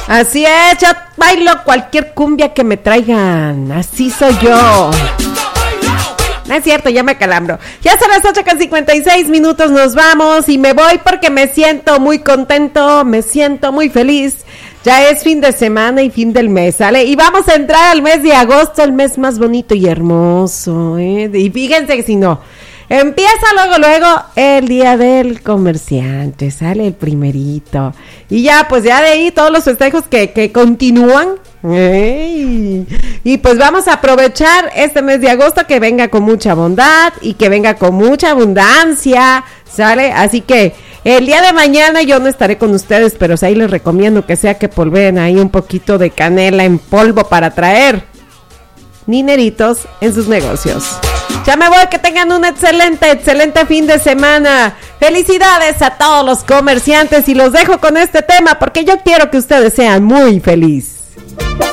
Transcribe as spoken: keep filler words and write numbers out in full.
Así es, yo bailo cualquier cumbia que me traigan. Así soy yo. No es cierto, ya me acalambro. Ya son las ocho con cincuenta y seis minutos, nos vamos y me voy porque me siento muy contento, me siento muy feliz. Ya es fin de semana y fin del mes, ¿sale? Y vamos a entrar al mes de agosto, el mes más bonito y hermoso, ¿eh? Y fíjense que si no, empieza luego, luego el día del comerciante, sale el primerito. Y ya, pues ya de ahí todos los festejos que, que continúan. ¡Ey! Y pues vamos a aprovechar este mes de agosto que venga con mucha bondad y que venga con mucha abundancia, ¿sale? Así que el día de mañana yo no estaré con ustedes, pero ahí les recomiendo que sea que polveen ahí un poquito de canela en polvo para traer dineritos en sus negocios. Ya me voy, que tengan un excelente, excelente fin de semana. Felicidades a todos los comerciantes y los dejo con este tema porque yo quiero que ustedes sean muy felices.